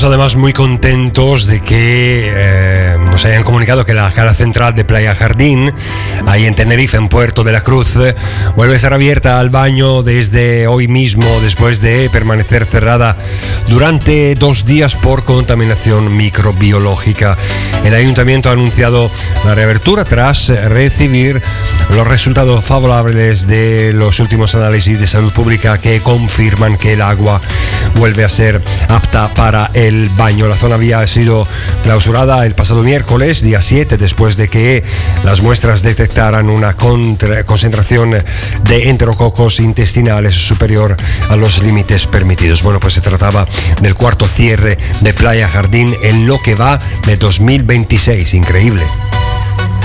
Estamos además muy contentos de que nos hayan comunicado que la cara central de Playa Jardín, ahí en Tenerife, en Puerto de la Cruz, vuelve a estar abierta al baño desde hoy mismo, después de permanecer cerrada durante 2 días por contaminación microbiológica. El ayuntamiento ha anunciado la reapertura tras recibir los resultados favorables de los últimos análisis de salud pública que confirman que el agua vuelve a ser apta para el baño. La zona había sido clausurada el pasado miércoles, día 7, después de que las muestras detectaran una concentración de enterococos intestinales superior a los límites permitidos. Bueno, pues se trataba del cuarto cierre de Playa Jardín en lo que va de 2026. Increíble.